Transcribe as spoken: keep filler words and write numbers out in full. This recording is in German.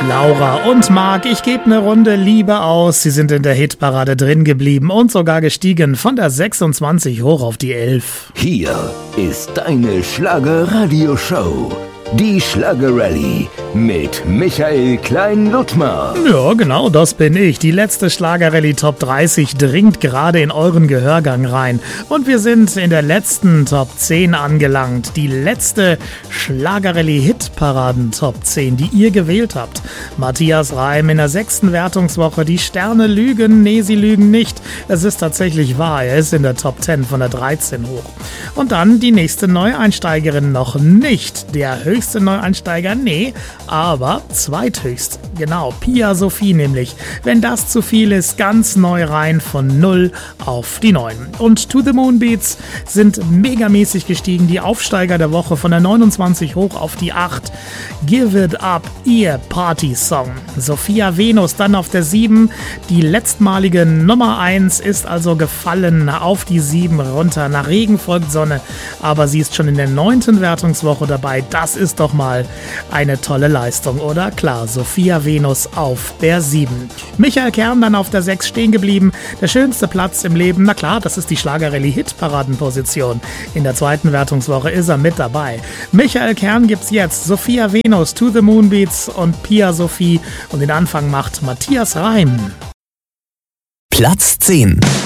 Laura und Marc, ich gebe eine Runde Liebe aus. Sie sind in der Hitparade drin geblieben und sogar gestiegen von der sechsundzwanzig hoch auf die elf. Hier ist deine Schlagerradio-Show. Die Schlagerrallye mit Michael Klein-Ludtmer. Ja, genau, das bin ich. Die letzte Schlagerrallye Top dreißig dringt gerade in euren Gehörgang rein. Und wir sind in der letzten Top zehn angelangt. Die letzte Schlagerrallye Hitparaden Top zehn, die ihr gewählt habt. Matthias Reim in der sechsten Wertungswoche. Die Sterne lügen. Nee, sie lügen nicht. Es ist tatsächlich wahr. Er ist in der Top zehn von der dreizehn hoch. Und dann die nächste Neueinsteigerin noch nicht. Der höchste Höchste Neueinsteiger? Nee, aber zweithöchst. Genau, Pia Sophie nämlich. Wenn das zu viel ist, ganz neu rein von null auf die neun. Und To The Moon Beats sind megamäßig gestiegen. Die Aufsteiger der Woche von der neunundzwanzig hoch auf die acht. Give It Up, ihr Party-Song. Sophia Venus dann auf der sieben. Die letztmalige Nummer eins ist also gefallen auf die sieben runter. Nach Regen folgt Sonne, aber sie ist schon in der neunten Wertungswoche dabei. Das ist doch mal eine tolle Leistung, oder? Klar, Sophia Venus auf der sieben. Michael Kern dann auf der sechs stehen geblieben. Der schönste Platz im Leben, na klar, das ist die Schlagerrallye-Hitparadenposition. In der zweiten Wertungswoche ist er mit dabei. Michael Kern gibt's jetzt. Sophia Venus, To The Moon Beats und Pia Sophie. Und den Anfang macht Matthias Reim. Platz zehn.